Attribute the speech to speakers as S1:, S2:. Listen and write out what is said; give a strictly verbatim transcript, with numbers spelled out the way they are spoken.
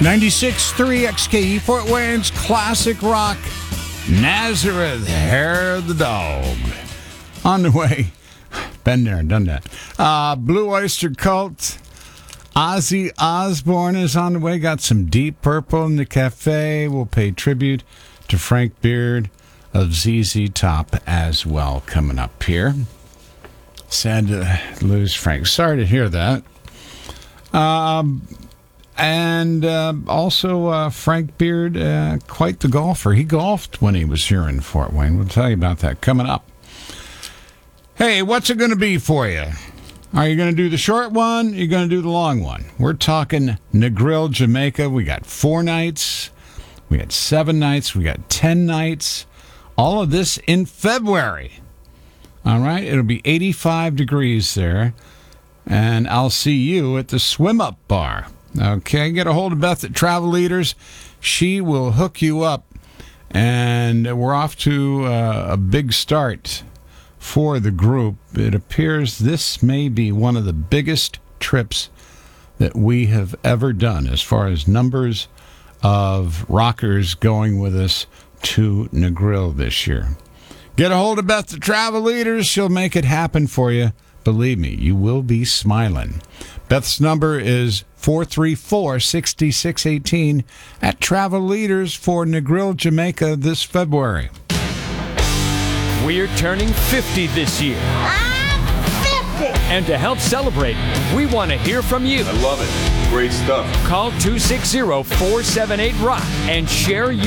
S1: ninety-six point three X K E Fort Wayne's classic rock, Nazareth, Hair of the Dog. On the way, been there, done that. Uh, Blue Oyster Cult, Ozzy Osbourne is on the way. Got some Deep Purple in the cafe. We'll pay tribute to Frank Beard of Z Z Top as well coming up here. Sad to lose Frank. Sorry to hear that. Um... And uh, also, uh, Frank Beard, uh, quite the golfer. He golfed when he was here in Fort Wayne. We'll tell you about that coming up. Hey, what's it going to be for you? Are you going to do the short one? Or are you going to do the long one? We're talking Negril, Jamaica. We got four nights. We got seven nights. We got ten nights. All of this in February. All right? It'll be eighty-five degrees there. And I'll see you at the Swim Up Bar. Okay, get a hold of Beth at Travel Leaders. She will hook you up. And we're off to uh, a big start for the group. It appears this may be one of the biggest trips that we have ever done as far as numbers of rockers going with us to Negril this year. Get a hold of Beth at Travel Leaders. She'll make it happen for you. Believe me, you will be smiling. Beth's number is four three four, six six one eight at Travel Leaders for Negril, Jamaica this February.
S2: We're turning fifty this year.
S3: I'm fifty!
S2: And to help celebrate, we want to hear from you.
S4: I love it. Great stuff.
S2: Call two six zero, four seven eight, ROCK and share your